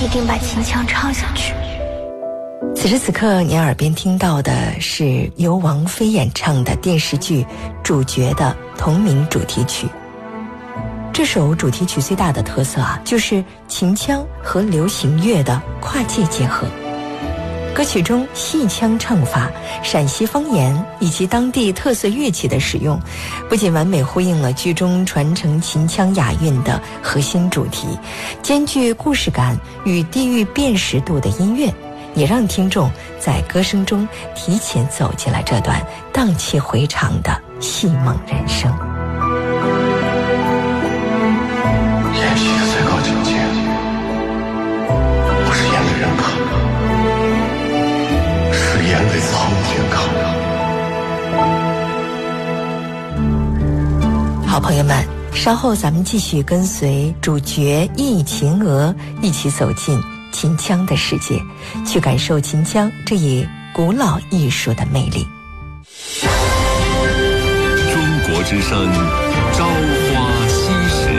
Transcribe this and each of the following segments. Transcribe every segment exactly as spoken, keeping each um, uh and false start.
一定把秦腔唱下去。 此时此刻，你耳边听到的是由王菲演唱的电视剧《主角》的同名主题曲。这首主题曲最大的特色啊，就是秦腔和流行乐的跨界结合。歌曲中戏腔唱法、陕西方言以及当地特色乐器的使用，不仅完美呼应了剧中传承秦腔雅韵的核心主题，兼具故事感与地域辨识度的音乐，也让听众在歌声中提前走进了这段荡气回肠的戏梦人生。 演戏的最高境界，不是演给人看，是演给苍天看。 好朋友们，稍后咱们继续跟随主角易秦娥一起走进秦腔的世界，去感受秦腔这一古老艺术的魅力。 中国之声，朝花夕拾。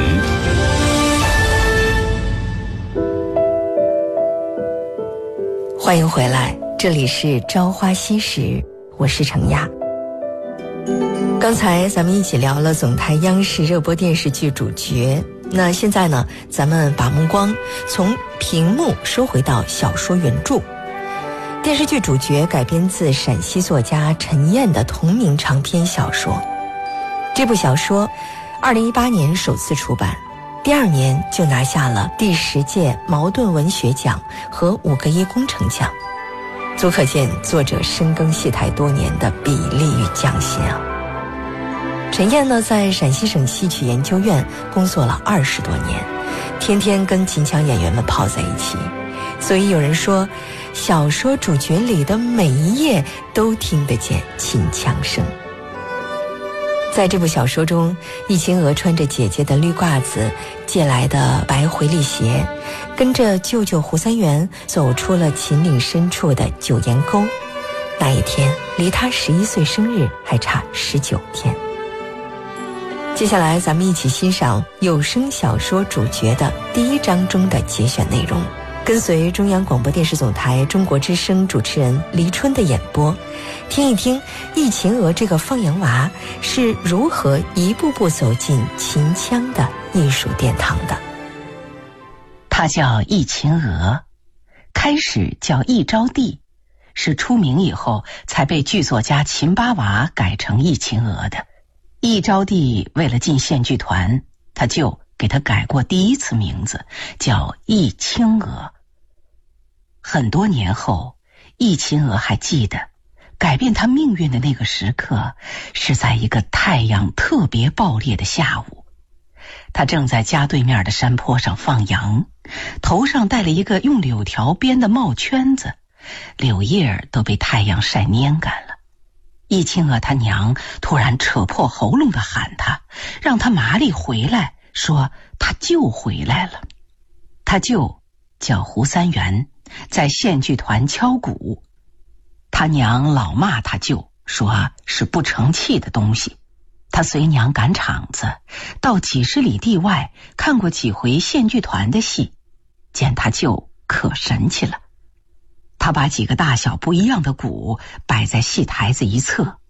欢迎回来，这里是朝花夕拾，我是程亚。刚才咱们一起聊了总台央视热播电视剧主角，那现在呢，咱们把目光从屏幕收回到小说原著。电视剧主角改编自陕西作家陈燕的同名长篇小说。这部小说二零一八年首次出版，第二年就拿下了第十届茅盾文学奖和五个一工程奖，足可见作者深耕戏台多年的笔力与匠心啊。陈燕呢，在陕西省戏曲研究院工作了二十多年，天天跟秦腔演员们泡在一起，所以有人说，小说主角里的每一页都听得见秦腔声。在这部小说中，易秦娥穿着姐姐的绿褂子借来的白回力鞋，跟着舅舅胡三元走出了秦岭深处的九岩沟。那一天离她十一岁生日还差十九天。接下来咱们一起欣赏有声小说主角的第一章中的节选内容，跟随中央广播电视总台中国之声主持人黎春的演播，听一听易秦娥这个放羊娃是如何一步步走进秦腔的艺术殿堂的。 他叫易秦娥，开始叫易招娣，是出名以后才被剧作家秦八娃改成易秦娥的。易招娣为了进县剧团，他就给他改过第一次名字，叫易青娥。很多年后，易秦娥还记得，改变他命运的那个时刻，是在一个太阳特别暴烈的下午。他正在家对面的山坡上放羊，头上戴了一个用柳条编的帽圈子，柳叶都被太阳晒蔫干了。易秦娥他娘突然扯破喉咙地喊他，让他麻利回来，说他舅回来了。他舅叫胡三元，在县剧团敲鼓。他娘老骂他舅，说是不成器的东西。他随娘赶场子，到几十里地外看过几回县剧团的戏，见他舅可神气了。他把几个大小不一样的鼓摆在戏台子一侧，